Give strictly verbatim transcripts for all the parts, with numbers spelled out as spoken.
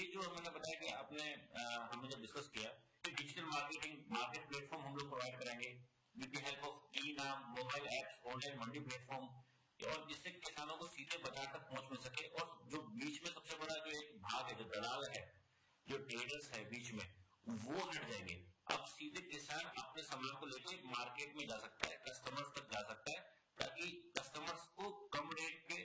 जो मैंने बताया कि आपने हमने जब डिस्कस किया कि डिजिटल मार्केटिंग मार्केट प्लेटफॉर्म हम लोग प्रोवाइड करेंगे विद द हेल्प ऑफ ई नाम मोबाइल एप्स ऑनलाइन मंडी प्लेटफॉर्म, और जिससे किसानों को सीधे बाजार तक पहुंच मिल सके। और जो बीच में सबसे बड़ा जो एक भाग है, जो दलाल है, जो ट्रेडर्स है बीच में, वो हट जाएंगे। अब सीधे किसान अपने सामान को लेके मार्केट में जा सकता है, कस्टमर्स तक जा सकता है, ताकि कस्टमर्स को कम रेट पे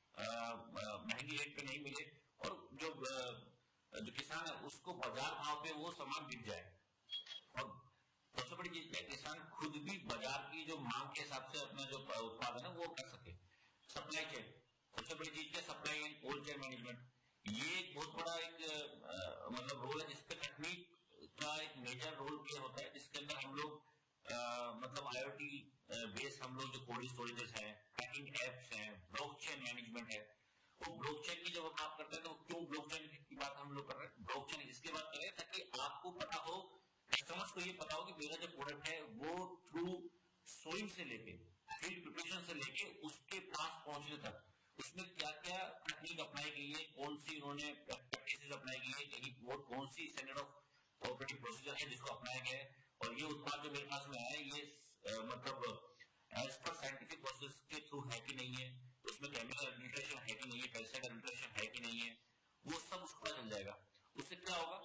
महंगी रेट पे नहीं मिले, और जो जो किसान है उसको बाजार भाव पे वो सामान बिक जाए। और सबसे बड़ी चीज है किसान खुद भी बाजार की जो मांग के हिसाब से अपना जो उत्पादन है वो कर सके। सप्लाई चेन, सबसे बड़ी चीज क्या, supply and cold chain management, ये एक बहुत बड़ा एक आ, मतलब रोल है जिसपे तकनीक का एक मेजर रोल प्ले होता है, जिसके अंदर हम लोग मतलब आईओटी बेस्ड हम लोग जो कोल्ड स्टोरेजेस हैं, पैकिंग एप्स हैं, ब्लॉकचेन मैनेजमेंट है। वो ब्लॉकचेन की जब हम बात करते हैं तो क्यों ब्लॉकचेन की बात हम लोग कर रहे हैं, ब्लॉकचेन इसके बात कर रहे हैं ताकि आपको पता हो, कस्टमर्स को ये पता हो कि मेरा जो प्रोडक्ट है वो थ्रू सोइंग से लेके फीड प्रिपरेशन से लेके उसके पास पहुंचने तक उसमें क्या क्या तकनीक अपनाई गई है, कौन सी उन्होंने प्रैक्टिसेस अपनाई गई है, कि वो कौन सी स्टैंडर्ड ऑफ ऑपरेटिंग प्रोसीजर है जिसको अपनाया गया है। और ये उत्पाद जो मेरे पास में आया है ये आ, मतलब एज पर साइंटिफिक प्रोसेस के थ्रू है कि नहीं है, उसमें केमिकल एडल्ट्रेशन है कि नहीं है, पेस्टिसाइड एडल्ट्रेशन है कि नहीं है, वो सब उसको पता चल जाएगा। उससे क्या होगा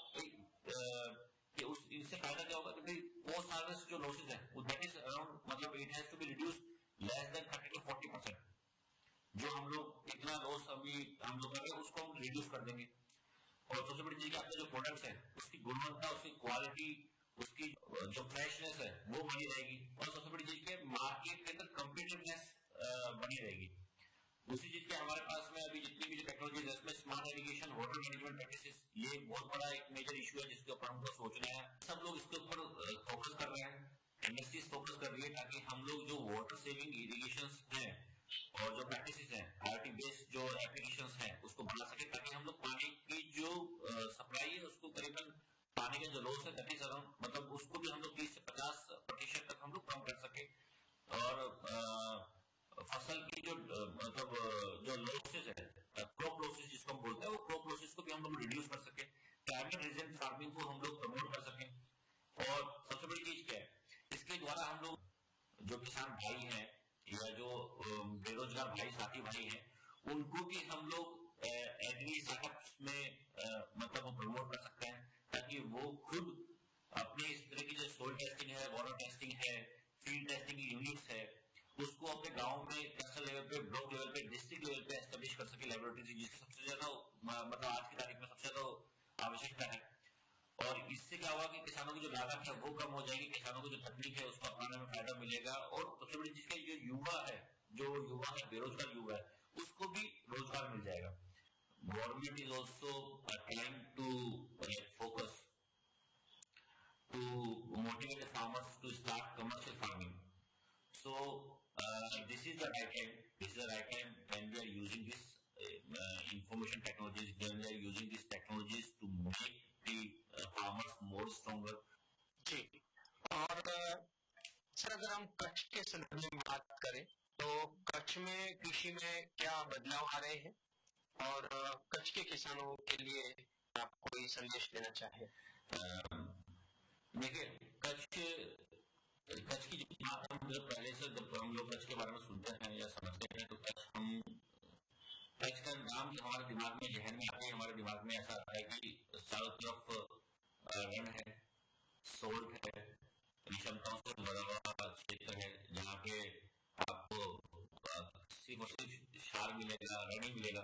कि उस इससे फायदा क्या होगा कि पोस्ट हार्वेस्ट जो लॉसेस है वो दैट इज अराउंड, मतलब it has to be reduced less than thirty two forty percent. जो हम लोग इतना लॉस अभी हम लोग कर रहे हैं उसको हम रिड्यूस कर देंगे। और सबसे बड़ी चीज आपके जो प्रोडक्ट्स है उसकी गुणवत्ता, उसकी क्वालिटी, उसकी जो फ्रेशनेस है वो बनी रहेगी। और सबसे बड़ी चीज क्या, मार्केट के अंदर कम्पिटिटिवनेस बनी रहेगी। दूसरी चीज क्या, हमारे पास में अभी जितनी भी जो टेक्नोलॉजी है इसमें smart irrigation, water management practices, ये बहुत बड़ा एक मेजर इशू है जिसके ऊपर हमको सोचना है। सब लोग इसके ऊपर फोकस कर रहे हैं, इंडस्ट्रीज फोकस कर रही है, ताकि हम लोग जो वाटर सेविंग इरिगेशन है और जो प्रैक्टिसेस हैं, आईओटी बेस्ड जो एप्लीकेशंस हैं उसको बना सके, ताकि हम लोग पानी की जो सप्लाई है उसको करीबन पानी का जो लॉस है दैट इज अराउंड, मतलब उसको भी हम लोग तीस से पचास प्रतिशत तक हम लोग कम कर सके। और आ, फसल की जो मतलब जो लॉसेस है, क्रॉप लॉसेस जिसको हम बोलते हैं, वो क्रॉप लॉसेस को भी हम लोग रिड्यूस कर सके, क्लाइमेट रेजिस्टेंट फार्मिंग को हम लोग प्रमोट कर सके। और सबसे बड़ी चीज क्या है, इसके द्वारा हम लोग जो किसान भाई हैं या जो बेरोजगार भाई साथी भाई हैं उनको भी हम लोग एग्री स्टार्टअप्स में आ, मतलब प्रमोट कर सकते हैं, ताकि वो खुद अपने इस तरह की जो सोइल टेस्टिंग है, वाटर टेस्टिंग है, फील्ड टेस्टिंग की यूनिट्स है, उसको अपने गांव में क्लस्टर लेवल पे, ब्लॉक लेवल पे, डिस्ट्रिक्ट लेवल पे एस्टेब्लिश कर सके लेबोरेटरी, जिसकी सबसे ज्यादा मतलब आज की तारीख में सबसे ज्यादा आवश्यकता है। और इससे क्या होगा कि किसानों की जो लागत है वो कम हो जाएगी, किसानों को जो तकनीक है उसको अपनाने में फायदा मिलेगा। और सबसे बड़ी चीज जो युवा है, जो युवा है बेरोजगार युवा है, उसको भी रोजगार मिल जाएगा। Government is also trying to focus to motivate farmers to start commercial farming. So uh, this is the right time. This is the right time when we are using this uh, information technologies. When we are using these technologies to make the uh, farmers more stronger. जी, और sir अगर हम कच्छ के संदर्भ में बात करें तो कच्छ में कृषि में क्या बदलाव आ रहे हैं, और कच्छ के किसानों के लिए आप कोई संदेश देना चाहें? देखिए, कच्छ कच्छ की बात हम जब पहले से जब हम लोग कच्छ के बारे में सुनते हैं या समझते हैं तो कच्छ हम कच्छ का नाम जो हमारे दिमाग में जहन में आते हैं, हमारे दिमाग में ऐसा आता है कि चारों तरफ रण है, सोल्ट है, विषमताओं से भरा हुआ क्षेत्र है जहाँ पे आपको सिर्फ और सिर्फ क्षार मिलेगा, रण ही मिलेगा।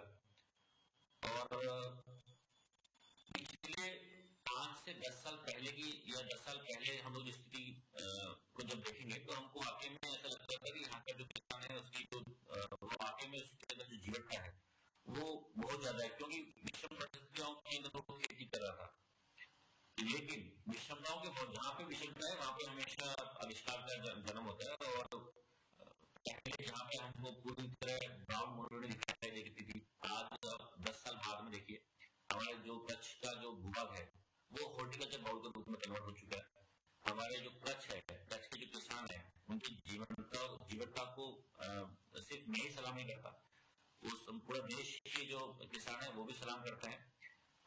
और पिछले पांच से दस साल पहले की या दस साल पहले हम लोग स्थिति को जब देखेंगे तो हमको वाकई में ऐसा लगता था कि यहाँ का जो किसान है उसकी जो वाकई में उसके अंदर जो जीवटता है वो बहुत ज्यादा है, क्योंकि विषम परिस्थितियों के अंदर वो खेती कर रहा था। लेकिन विषमताओं के जहाँ पे विषमता है वहां पे हमेशा आविष्कार का जन्म होता है। और पहले जहाँ पे हमको पूरी तरह ब्राउन मोनोटोनी दिखाई देती थी, आज दस साल बाद में देखिए हमारे जो कच्छ का जो भूभाग है वो हॉर्टिकल्चर बाउल के रूप में कन्वर्ट हो चुका है। हमारे जो कच्छ है, कच्छ के जो किसान है, उनकी जीवनता जीवनता को सिर्फ मैं ही सलाम नहीं करता, वो पूरा देश के जो किसान है वो भी सलाम करते हैं।